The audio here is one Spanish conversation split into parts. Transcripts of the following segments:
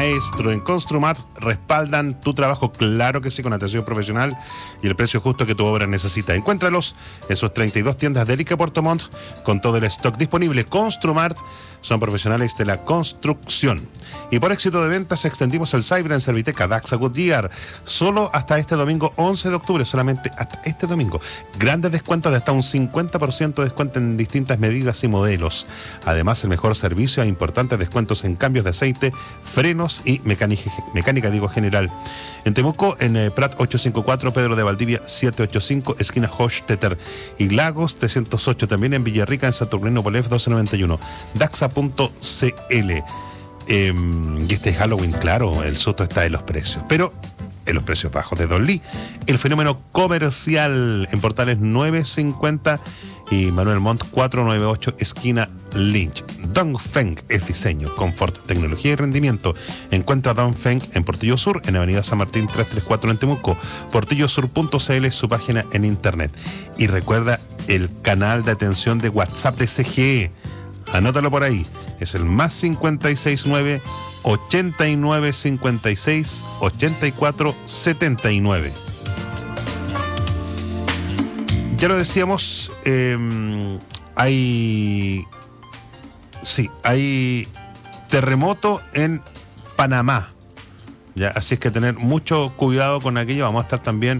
maestro en Construmat respaldan tu trabajo, claro que sí, con atención profesional y el precio justo que tu obra necesita. Encuéntralos en sus 32 tiendas de Arica Puerto Montt con todo el stock disponible. Construmat son profesionales de la construcción. Y por éxito de ventas extendimos el Cyber en Serviteca Daxa Goodyear solo hasta este domingo 11 de octubre, solamente hasta este domingo. Grandes descuentos de hasta un 50% de descuento en distintas medidas y modelos. Además, el mejor servicio e importantes descuentos en cambios de aceite, frenos y mecánica general. En Temuco, en Prat 854, Pedro de Valdivia 785, esquina Hochstetter y Lagos 308. También en Villarrica, en Saturnino Polef 1291. Daxa.cl. Y este Halloween, claro, el susto está en los precios, pero en los precios bajos de Don Lee. El fenómeno comercial en Portales 950 y Manuel Montt 498, esquina Lynch. Dongfeng es diseño, confort, tecnología y rendimiento. Encuentra Dongfeng en Portillo Sur, en Avenida San Martín 334 en Temuco. portillosur.cl es su página en internet. Y recuerda el canal de atención de WhatsApp de CGE. Anótalo por ahí. Es el más 569 89 56 84 79. Ya lo decíamos, hay terremoto en Panamá. Ya, así es que tener mucho cuidado con aquello. Vamos a estar también,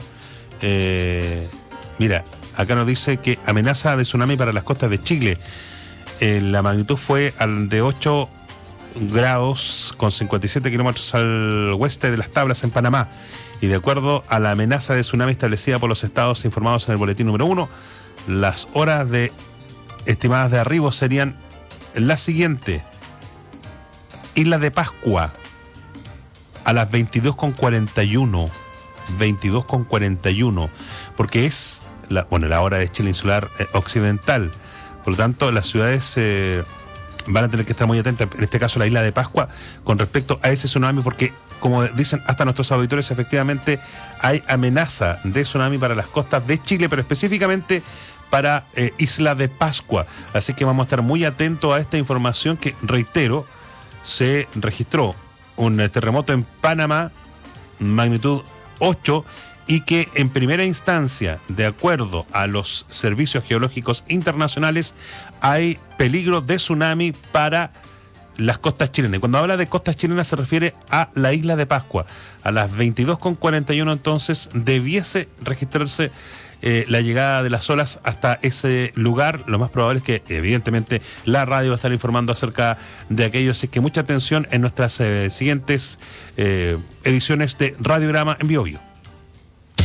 mira, acá nos dice que amenaza de tsunami para las costas de Chile. La magnitud fue de 8 grados con 57 kilómetros al oeste de las Tablas en Panamá. Y de acuerdo a la amenaza de tsunami establecida por los estados informados en el boletín número 1, las horas estimadas de arribo serían las siguientes. Isla de Pascua a las 22:41. 22:41. Porque es la hora de Chile insular occidental. Por lo tanto, las ciudades van a tener que estar muy atentas, en este caso la Isla de Pascua, con respecto a ese tsunami, porque, como dicen hasta nuestros auditores, efectivamente hay amenaza de tsunami para las costas de Chile, pero específicamente para Isla de Pascua. Así que vamos a estar muy atentos a esta información que, reitero, se registró un terremoto en Panamá, magnitud 8, y que en primera instancia, de acuerdo a los servicios geológicos internacionales, hay peligro de tsunami para las costas chilenas. Y cuando habla de costas chilenas se refiere a la Isla de Pascua. A las 22:41 entonces debiese registrarse la llegada de las olas hasta ese lugar. Lo más probable es que, evidentemente, la radio va a estar informando acerca de aquello. Así que mucha atención en nuestras siguientes ediciones de Radiograma en Biobío.